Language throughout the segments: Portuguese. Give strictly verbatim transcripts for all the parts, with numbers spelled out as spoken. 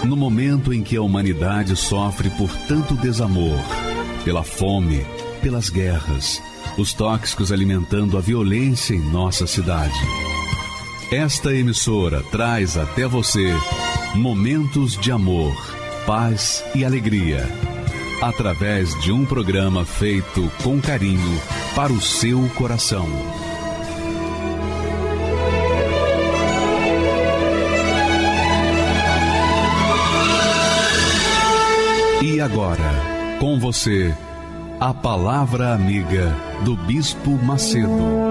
No momento em que a humanidade sofre por tanto desamor, pela fome, pelas guerras, os tóxicos alimentando a violência em nossa cidade. Esta emissora traz até você momentos de amor, paz e alegria, através de um programa feito com carinho para o seu coração. E agora, com você, a Palavra Amiga do Bispo Macedo.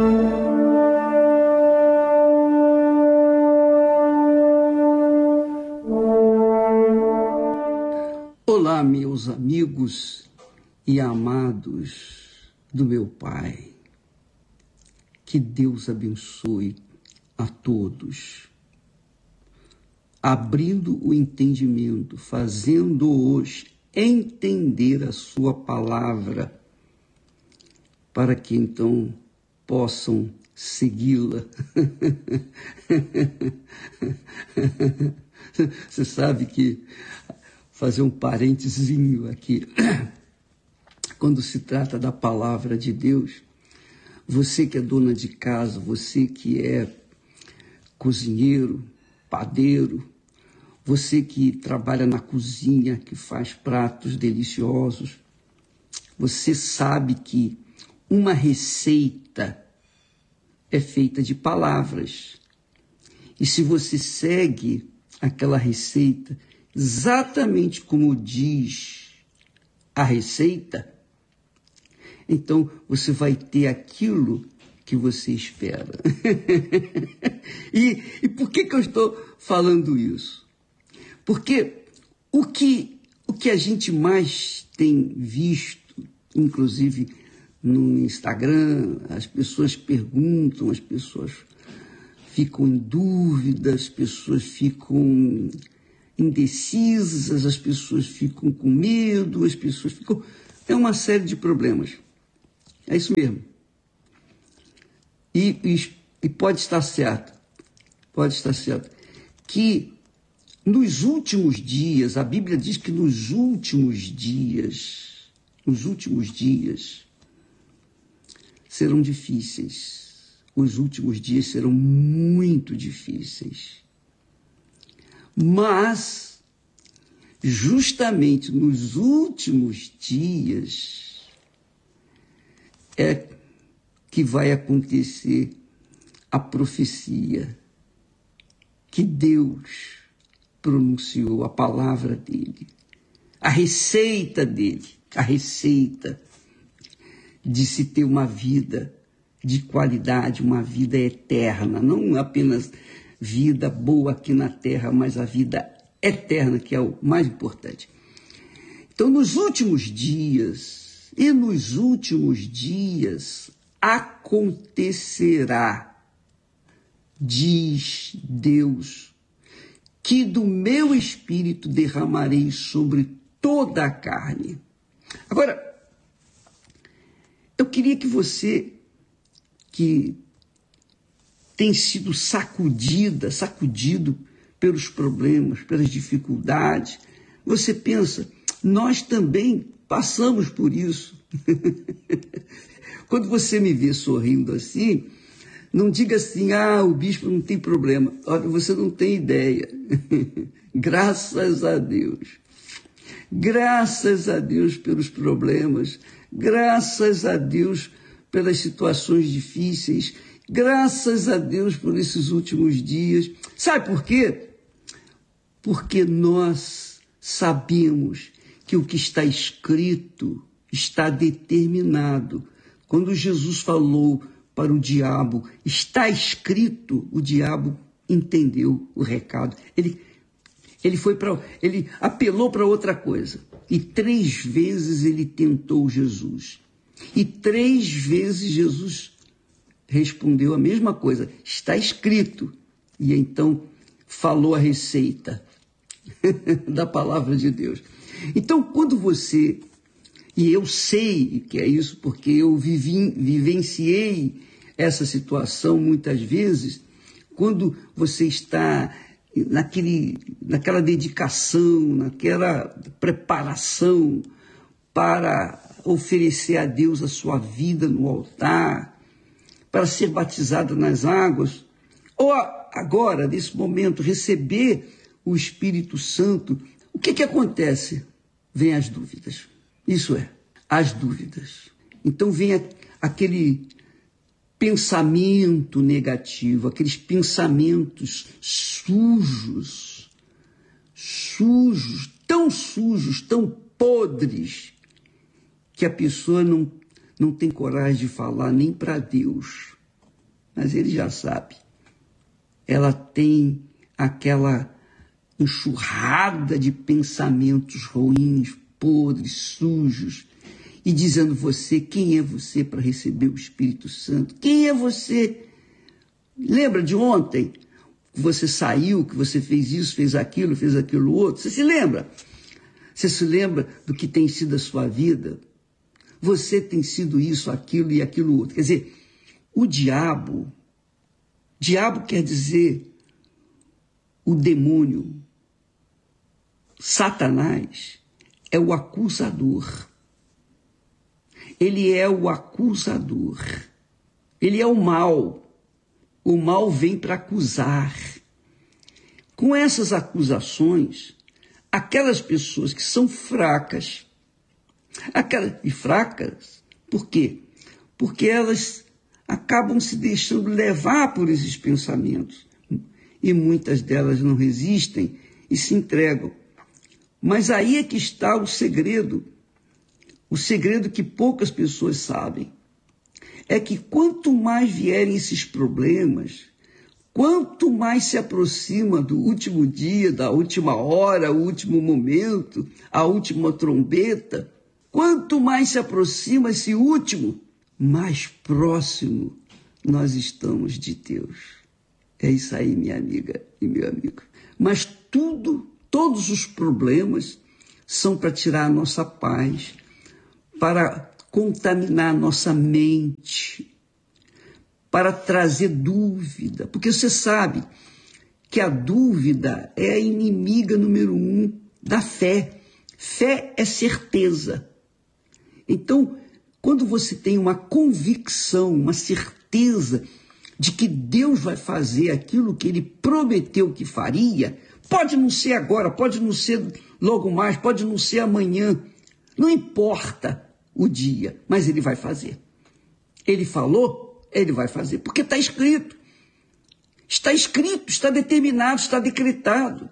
Olá, meus amigos e amados do meu Pai. Que Deus abençoe a todos, abrindo o entendimento, fazendo-os entender a sua palavra, para que então possam segui-la. Você sabe que, fazer um parentezinho aqui, quando se trata da palavra de Deus, você que é dona de casa, você que é cozinheiro, padeiro, você que trabalha na cozinha, que faz pratos deliciosos, você sabe que uma receita é feita de palavras. E se você segue aquela receita exatamente como diz a receita, então você vai ter aquilo que você espera. e, e por que que eu estou falando isso? Porque o que, o que a gente mais tem visto, inclusive no Instagram, as pessoas perguntam, as pessoas ficam em dúvida, as pessoas ficam indecisas, as pessoas ficam com medo, as pessoas ficam... É uma série de problemas. É isso mesmo. E, e, e pode estar certo, pode estar certo, que nos últimos dias, a Bíblia diz que nos últimos dias, nos últimos dias serão difíceis. Os últimos dias serão muito difíceis. Mas, justamente nos últimos dias, é que vai acontecer a profecia que Deus pronunciou, a palavra dele, a receita dele, a receita de se ter uma vida de qualidade, uma vida eterna, não apenas vida boa aqui na terra, mas a vida eterna, que é o mais importante. Então, nos últimos dias, e nos últimos dias acontecerá, diz Deus, que do meu espírito derramarei sobre toda a carne. Agora, eu queria que você, que tem sido sacudida, sacudido pelos problemas, pelas dificuldades, você pensa, nós também passamos por isso. Quando você me vê sorrindo assim, não diga assim, ah, o bispo não tem problema. Olha, você não tem ideia. Graças a Deus. Graças a Deus pelos problemas. Graças a Deus pelas situações difíceis. Graças a Deus por esses últimos dias. Sabe por quê? Porque nós sabemos que o que está escrito está determinado. Quando Jesus falou para o diabo, está escrito, o diabo entendeu o recado. Ele, ele, foi pra, ele apelou para outra coisa. E três vezes ele tentou Jesus. E três vezes Jesus respondeu a mesma coisa. Está escrito. E então falou a receita da palavra de Deus. Então, quando você... E eu sei que é isso porque eu vivi, vivenciei essa situação muitas vezes, quando você está naquele, naquela dedicação, naquela preparação para oferecer a Deus a sua vida no altar, para ser batizada nas águas, ou agora, nesse momento, receber o Espírito Santo, o que que acontece? Vem as dúvidas. Isso é, as dúvidas. Então vem aquele pensamento negativo, aqueles pensamentos sujos, sujos, tão sujos, tão podres, que a pessoa não, não tem coragem de falar nem para Deus. Mas ele já sabe. Ela tem aquela enxurrada de pensamentos ruins, podres, sujos, e dizendo você, quem é você para receber o Espírito Santo? Quem é você? Lembra de ontem? Que você saiu, que você fez isso, fez aquilo, fez aquilo outro. Você se lembra? Você se lembra do que tem sido a sua vida? Você tem sido isso, aquilo e aquilo outro. Quer dizer, o diabo, diabo quer dizer o demônio, Satanás é o acusador. Ele é o acusador. Ele é o mal. O mal vem para acusar. Com essas acusações, aquelas pessoas que são fracas, aquelas, e fracas, por quê? Porque elas acabam se deixando levar por esses pensamentos. E muitas delas não resistem e se entregam. Mas aí é que está o segredo. O segredo que poucas pessoas sabem é que quanto mais vierem esses problemas, quanto mais se aproxima do último dia, da última hora, o último momento, a última trombeta, quanto mais se aproxima esse último, mais próximo nós estamos de Deus. É isso aí, minha amiga e meu amigo. Mas tudo, todos os problemas são para tirar a nossa paz, para contaminar a nossa mente, para trazer dúvida. Porque você sabe que a dúvida é a inimiga número um da fé. Fé é certeza. Então, quando você tem uma convicção, uma certeza de que Deus vai fazer aquilo que Ele prometeu que faria, pode não ser agora, pode não ser logo mais, pode não ser amanhã, não importa o dia, mas Ele vai fazer. Ele falou, Ele vai fazer, porque está escrito. Está escrito, está determinado, está decretado.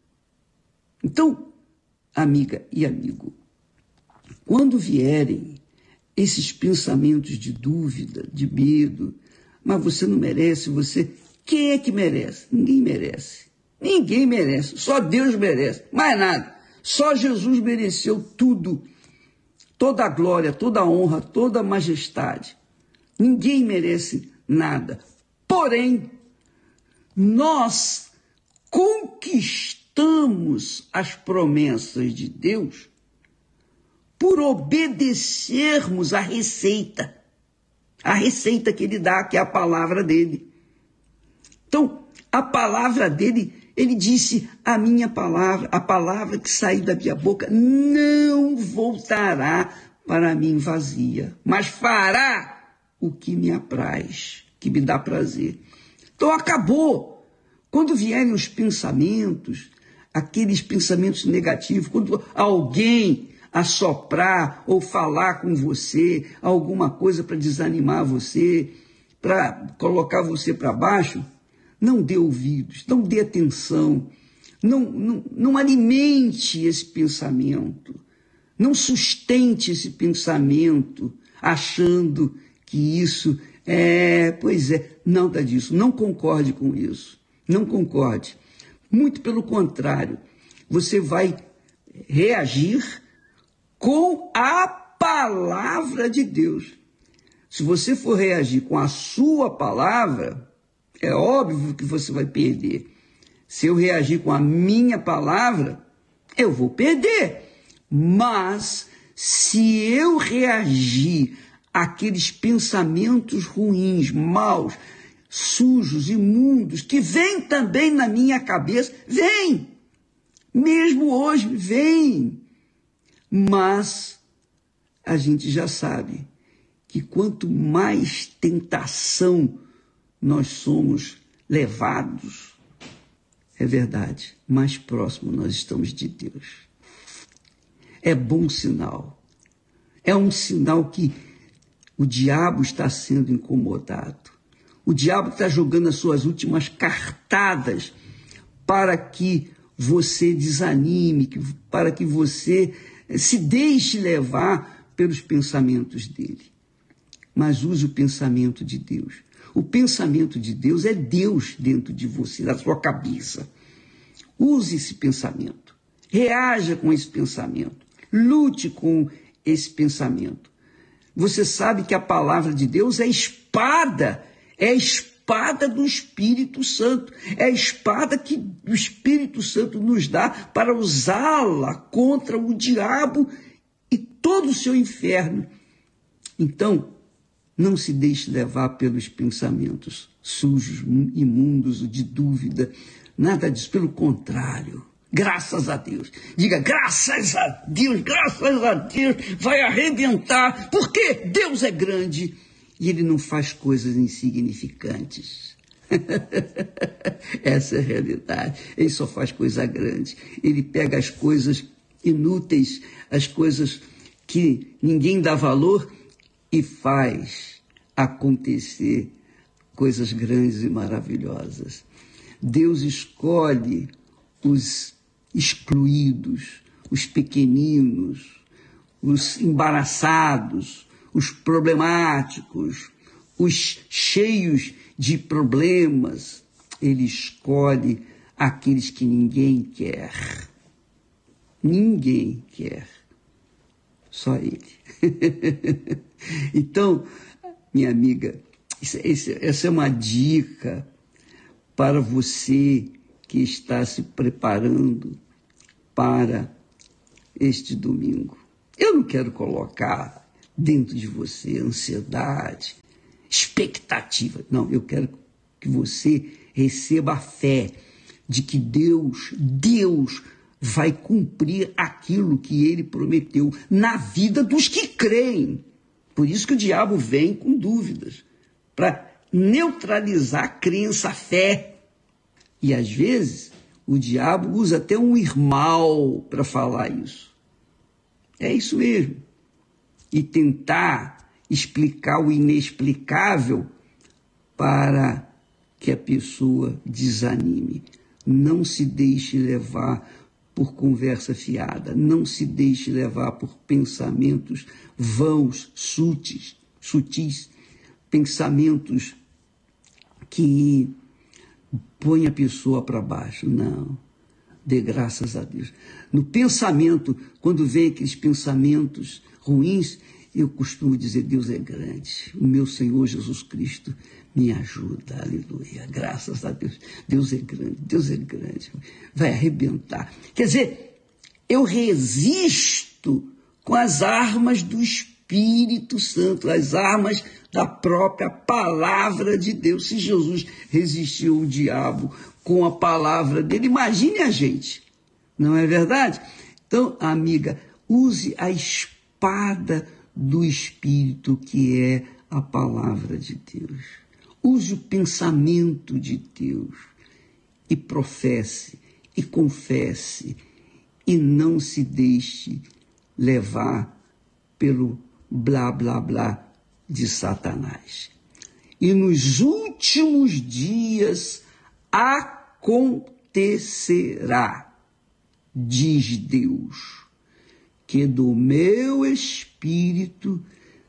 Então, amiga e amigo, quando vierem esses pensamentos de dúvida, de medo, mas você não merece, você... Quem é que merece? Ninguém merece. Ninguém merece. Só Deus merece. Mais nada. Só Jesus mereceu tudo. Toda a glória, toda a honra, toda a majestade. Ninguém merece nada. Porém, nós conquistamos as promessas de Deus por obedecermos a receita. A receita que Ele dá, que é a palavra dele. Então, a palavra dele, Ele disse, a minha palavra, a palavra que saiu da minha boca, não voltará para mim vazia, mas fará o que me apraz, que me dá prazer. Então, acabou. Quando vierem os pensamentos, aqueles pensamentos negativos, quando alguém assoprar ou falar com você, alguma coisa para desanimar você, para colocar você para baixo, não dê ouvidos, não dê atenção, não, não, não alimente esse pensamento, não sustente esse pensamento achando que isso é, pois é, nada disso, não concorde com isso, não concorde. Muito pelo contrário, você vai reagir com a palavra de Deus. Se você for reagir com a sua palavra, é óbvio que você vai perder. Se eu reagir com a minha palavra, eu vou perder. Mas se eu reagir àqueles pensamentos ruins, maus, sujos, imundos, que vêm também na minha cabeça, vem, Mesmo hoje, vem. Mas a gente já sabe que quanto mais tentação nós somos levados, é verdade, mais próximo nós estamos de Deus. É bom sinal. É um sinal que o diabo está sendo incomodado. O diabo está jogando as suas últimas cartadas para que você desanime, para que você se deixe levar pelos pensamentos dele. Mas use o pensamento de Deus. O pensamento de Deus é Deus dentro de você, na sua cabeça. Use esse pensamento. Reaja com esse pensamento. Lute com esse pensamento. Você sabe que a palavra de Deus é espada, é a espada do Espírito Santo, é a espada que o Espírito Santo nos dá para usá-la contra o diabo e todo o seu inferno. Então, não se deixe levar pelos pensamentos sujos, imundos, de dúvida, nada disso, pelo contrário. Graças a Deus. Diga, graças a Deus, graças a Deus, vai arrebentar, porque Deus é grande e Ele não faz coisas insignificantes. Essa é a realidade. Ele só faz coisa grande. Ele pega as coisas inúteis, as coisas que ninguém dá valor e faz acontecer coisas grandes e maravilhosas. Deus escolhe os excluídos, os pequeninos, os embaraçados, os problemáticos, os cheios de problemas. Ele escolhe aqueles que ninguém quer. Ninguém quer. Só Ele. Então, minha amiga, essa é uma dica para você que está se preparando para este domingo. Eu não quero colocar dentro de você ansiedade, expectativa. Não, eu quero que você receba a fé de que Deus, Deus vai cumprir aquilo que Ele prometeu na vida dos que creem. Por isso que o diabo vem com dúvidas, para neutralizar a crença, a fé. E às vezes o diabo usa até um irmão para falar isso. É isso mesmo. E tentar explicar o inexplicável para que a pessoa desanime. Não se deixe levar por conversa fiada. Não se deixe levar por pensamentos vãos, sutis, sutis, pensamentos que põe a pessoa para baixo. Não. Dê graças a Deus. No pensamento, quando vem aqueles pensamentos ruins, eu costumo dizer, Deus é grande. O meu Senhor Jesus Cristo me ajuda. Aleluia. Graças a Deus. Deus é grande. Deus é grande. Vai arrebentar. Quer dizer, eu resisto com as armas do Espírito Santo, as armas da própria palavra de Deus. Se Jesus resistiu ao diabo com a palavra dele, imagine a gente, não é verdade? Então, amiga, use a espada do Espírito, que é a palavra de Deus. Use o pensamento de Deus e professe, e confesse, e não se deixe levar pelo blá, blá, blá de Satanás. E nos últimos dias acontecerá, diz Deus, que do meu espírito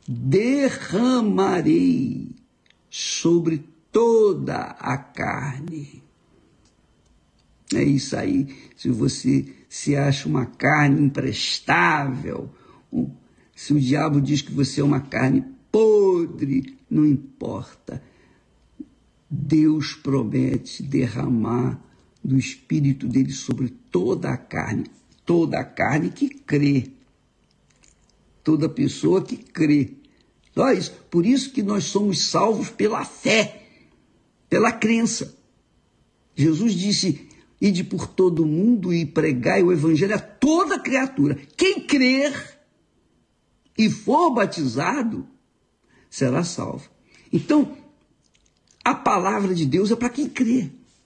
derramarei sobre toda a carne. É isso aí. Se você se acha uma carne imprestável, se o diabo diz que você é uma carne podre, não importa. Deus promete derramar do Espírito dele sobre toda a carne, toda a carne que crê, toda pessoa que crê. Nós, por isso que nós somos salvos pela fé, pela crença. Jesus disse, ide por todo o mundo e pregai o evangelho a toda criatura. Quem crer e for batizado será salvo. Então, a palavra de Deus é para quem crê.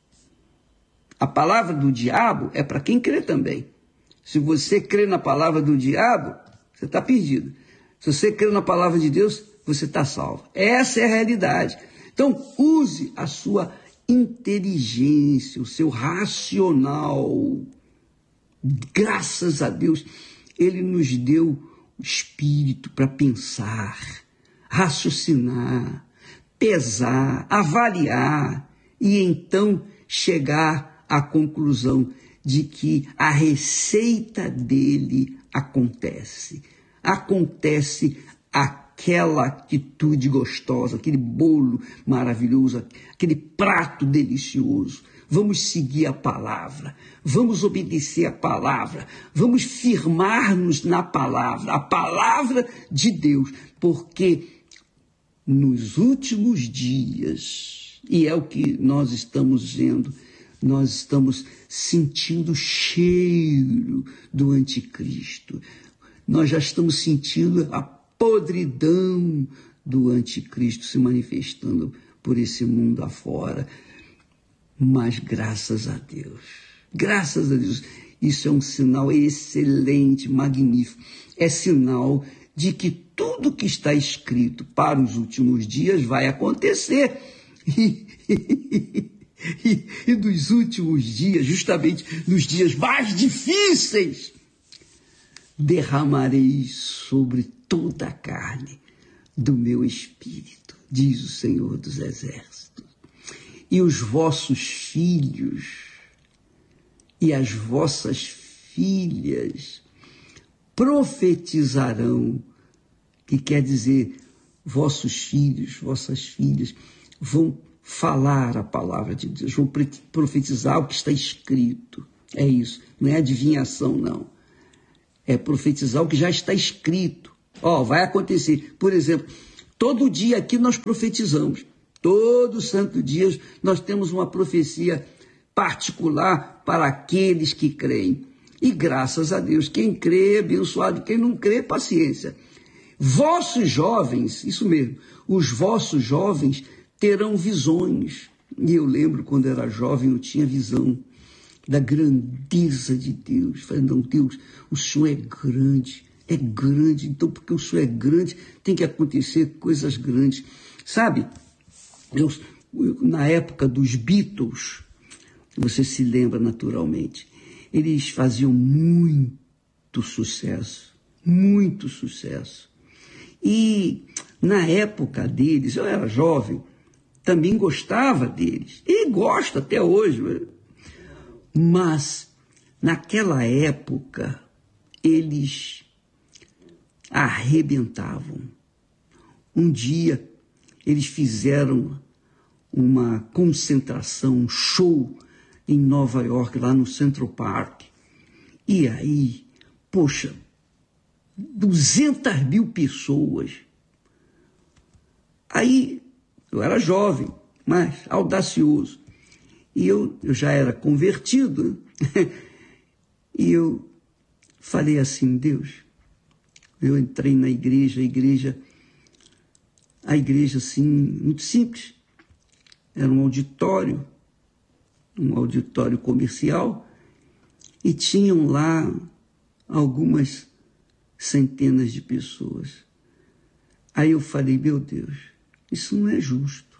A palavra do diabo é para quem crê também. Se você crê na palavra do diabo, você está perdido. Se você crê na palavra de Deus, você está salvo. Essa é a realidade. Então, use a sua inteligência, o seu racional. Graças a Deus, Ele nos deu o espírito para pensar, raciocinar, pesar, avaliar e então chegar à conclusão de que a receita dele acontece. Acontece aquela atitude gostosa, aquele bolo maravilhoso, aquele prato delicioso. Vamos seguir a palavra, vamos obedecer a palavra, vamos firmar-nos na palavra, a palavra de Deus, porque nos últimos dias, e é o que nós estamos vendo, nós estamos sentindo o cheiro do anticristo. Nós já estamos sentindo a podridão do anticristo se manifestando por esse mundo afora. Mas graças a Deus, graças a Deus, isso é um sinal excelente, magnífico. É sinal de que tudo que está escrito para os últimos dias vai acontecer. E, e, e, e nos últimos dias, justamente nos dias mais difíceis, derramarei sobre toda a carne do meu espírito, diz o Senhor dos Exércitos. E os vossos filhos e as vossas filhas profetizarão, que quer dizer, vossos filhos, vossas filhas vão falar a palavra de Deus, vão profetizar o que está escrito. É isso, não é adivinhação, não. É profetizar o que já está escrito. Ó, vai acontecer. Por exemplo, todo dia aqui nós profetizamos. Todo santo dia nós temos uma profecia particular para aqueles que creem. E graças a Deus, quem crê é abençoado, quem não crê, paciência. Vossos jovens, isso mesmo, os vossos jovens terão visões. E eu lembro quando era jovem, eu tinha visão da grandeza de Deus. Falei, não, Deus, o Senhor é grande, é grande. Então, porque o Senhor é grande, tem que acontecer coisas grandes. Sabe, eu, eu, na época dos Beatles, você se lembra naturalmente, eles faziam muito sucesso, muito sucesso. E na época deles, eu era jovem, também gostava deles, e gosto até hoje. Mas naquela época, eles arrebentavam. Um dia, eles fizeram uma concentração, um show em Nova York, lá no Central Park. E aí, poxa, duzentas mil pessoas. Aí, eu era jovem, mas audacioso. E eu, eu já era convertido. E eu falei assim, Deus, eu entrei na igreja, a igreja, a igreja assim, muito simples. Era um auditório, um auditório comercial, e tinham lá algumas centenas de pessoas. Aí eu falei, meu Deus, isso não é justo.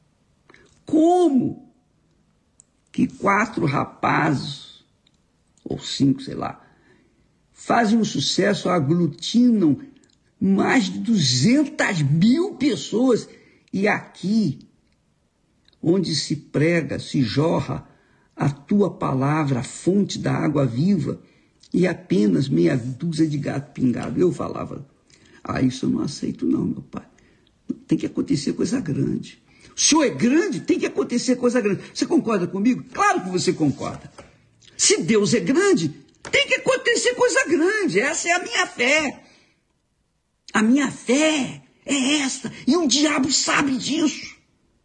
Como que quatro rapazes, ou cinco, sei lá, fazem um sucesso, aglutinam mais de duzentas mil pessoas, e aqui, onde se prega, se jorra a tua palavra, a fonte da água viva, e apenas meia dúzia de gato pingado. Eu falava, ah, isso eu não aceito não, meu pai. Tem que acontecer coisa grande. O Senhor é grande, tem que acontecer coisa grande. Você concorda comigo? Claro que você concorda. Se Deus é grande, tem que acontecer coisa grande. Essa é a minha fé. A minha fé é esta. E o diabo sabe disso.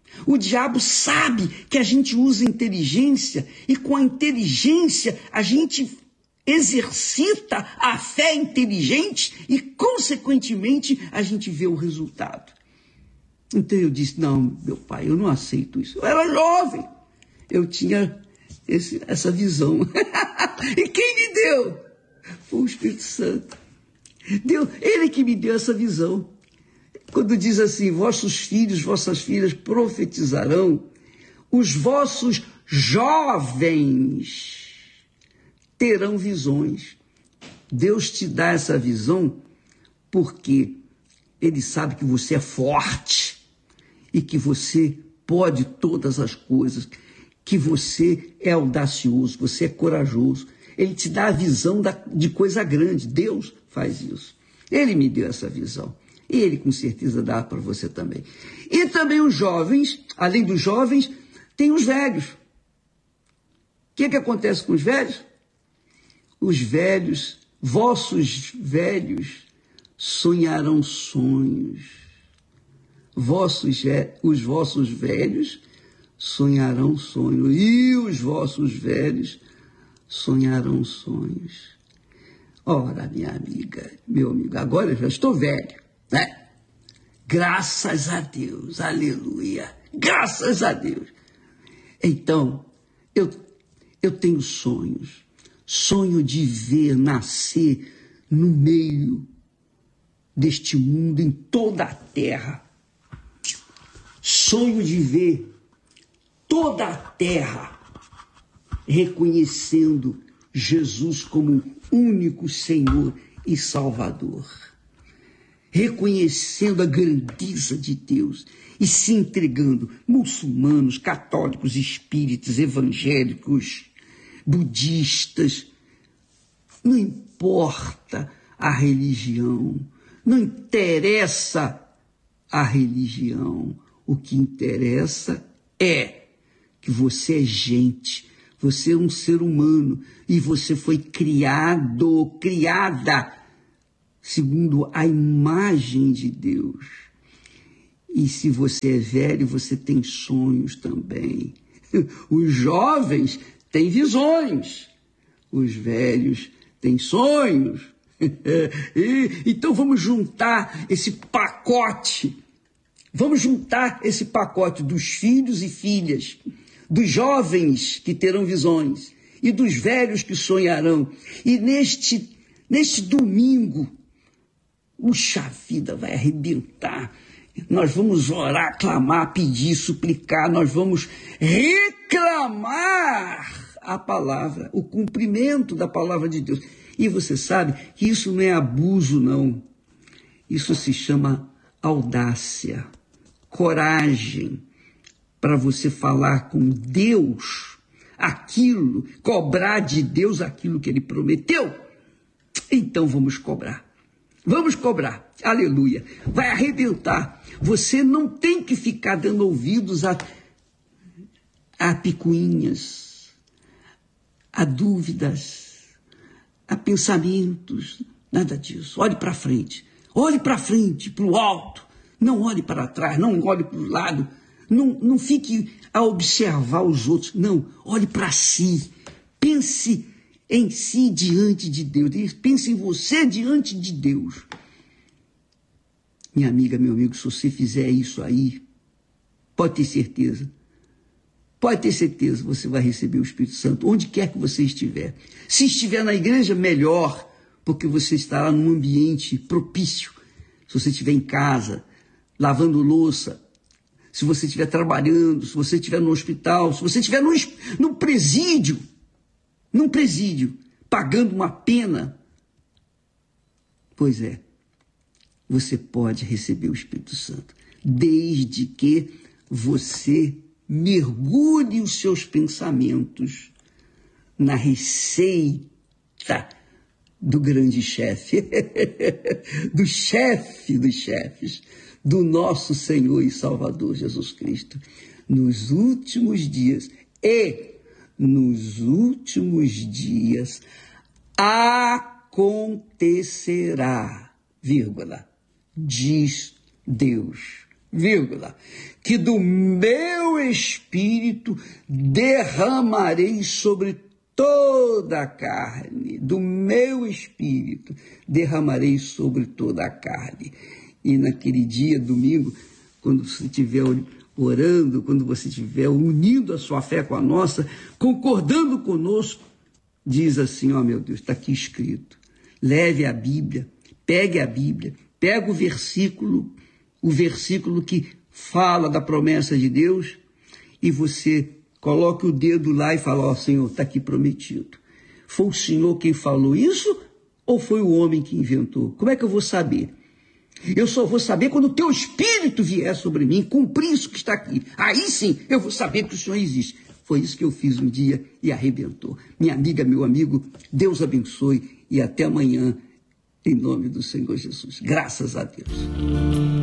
O diabo sabe que a gente usa inteligência e com a inteligência a gente exercita a fé inteligente e, consequentemente, a gente vê o resultado. Então eu disse, não, meu pai, eu não aceito isso. Eu era jovem, eu tinha esse, essa visão. E quem me deu? Foi o Espírito Santo. Deu, ele que me deu essa visão. Quando diz assim, vossos filhos, vossas filhas profetizarão, os vossos jovens terão visões. Deus te dá essa visão porque ele sabe que você é forte e que você pode todas as coisas, que você é audacioso, você é corajoso. Ele te dá a visão de coisa grande. Deus faz isso. Ele me deu essa visão. E ele, com certeza, dá para você também. E também os jovens, além dos jovens, tem os velhos. O que, que acontece com os velhos? Os velhos, vossos velhos, sonharão sonhos. Vossos, os vossos velhos sonharão sonhos. E os vossos velhos sonharão sonhos. Ora, minha amiga, meu amigo, agora eu já estou velho, né? Graças a Deus, aleluia, graças a Deus. Então, eu, eu tenho sonhos, sonho de ver nascer no meio deste mundo, em toda a terra. Sonho de ver toda a terra reconhecendo Jesus como único Senhor e Salvador, reconhecendo a grandeza de Deus e se entregando, muçulmanos, católicos, espíritas, evangélicos, budistas, não importa a religião, não interessa a religião, o que interessa é que você é gente, você é um ser humano e você foi criado, criada segundo a imagem de Deus. E se você é velho, você tem sonhos também. Os jovens têm visões, os velhos têm sonhos. E, então vamos juntar esse pacote, vamos juntar esse pacote dos filhos e filhas, dos jovens que terão visões e dos velhos que sonharão. E neste, neste domingo, puxa vida, vai arrebentar. Nós vamos orar, clamar, pedir, suplicar, nós vamos reclamar a palavra, o cumprimento da palavra de Deus. E você sabe que isso não é abuso, não. Isso se chama audácia, coragem, para você falar com Deus aquilo, cobrar de Deus aquilo que Ele prometeu. Então vamos cobrar. Vamos cobrar. Aleluia. Vai arrebentar. Você não tem que ficar dando ouvidos a, a picuinhas, a dúvidas, a pensamentos. Nada disso. Olhe para frente. Olhe para frente, para o alto. Não olhe para trás, não olhe para o lado. Não, não fique a observar os outros. Não, olhe para si. Pense em si diante de Deus. Pense em você diante de Deus. Minha amiga, meu amigo, se você fizer isso aí, pode ter certeza. Pode ter certeza, você vai receber o Espírito Santo, onde quer que você estiver. Se estiver na igreja, melhor, porque você estará num ambiente propício. Se você estiver em casa, lavando louça, se você estiver trabalhando, se você estiver no hospital, se você estiver no, no presídio, num presídio, pagando uma pena, pois é, você pode receber o Espírito Santo, desde que você mergulhe os seus pensamentos na receita do grande chefe, do chefe dos chefes, do nosso Senhor e Salvador Jesus Cristo, nos últimos dias. E nos últimos dias acontecerá, vírgula, diz Deus, vírgula, que do meu espírito derramarei sobre toda a carne, do meu espírito derramarei sobre toda a carne. E naquele dia, domingo, quando você estiver orando, quando você estiver unindo a sua fé com a nossa, concordando conosco, diz assim, ó meu Deus, está aqui escrito, leve a Bíblia, pegue a Bíblia, pega o versículo, o versículo que fala da promessa de Deus, e você coloque o dedo lá e fala, ó Senhor, está aqui prometido. Foi o Senhor quem falou isso ou foi o homem que inventou? Como é que eu vou saber? Eu só vou saber quando o teu Espírito vier sobre mim, cumprir isso que está aqui. Aí sim eu vou saber que o Senhor existe. Foi isso que eu fiz um dia e arrebentou. Minha amiga, meu amigo, Deus abençoe e até amanhã, em nome do Senhor Jesus. Graças a Deus.